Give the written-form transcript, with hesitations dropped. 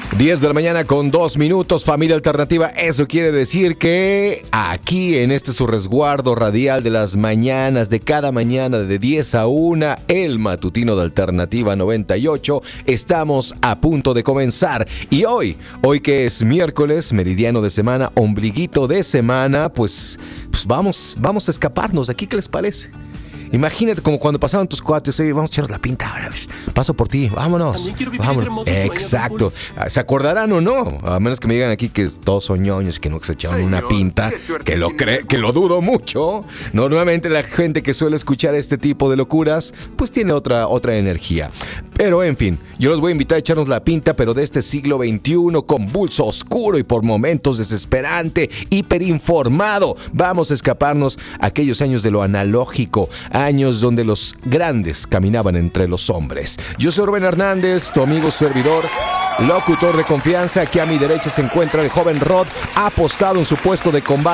10 de la mañana con 2 minutos, familia alternativa. Eso quiere decir que aquí en su resguardo radial de las mañanas, de cada mañana de 10 a 1, el matutino de Alternativa 98, estamos a punto de comenzar. Y hoy que es miércoles, meridiano de semana, ombliguito de semana, pues vamos a escaparnos de aquí. ¿Qué les parece? Imagínate como cuando pasaban tus cuates, oye, vamos a echarnos la pinta ahora, paso por ti, vámonos. También quiero vivir vámonos. ese hermoso sueño, Exacto. ¿Se acordarán o no? A menos que me digan aquí que todos son ñoños, que no se echaron una pinta, que lo dudo mucho. Normalmente la gente que suele escuchar este tipo de locuras, pues tiene otra energía. Pero en fin, yo los voy a invitar a echarnos la pinta, pero de este siglo XXI, convulso, oscuro y por momentos desesperante, hiperinformado. Vamos a escaparnos a aquellos años de lo analógico, años donde los grandes caminaban entre los hombres. Yo soy Rubén Hernández, tu amigo servidor, locutor de confianza. Aquí a mi derecha se encuentra el joven Rod, apostado en su puesto de combate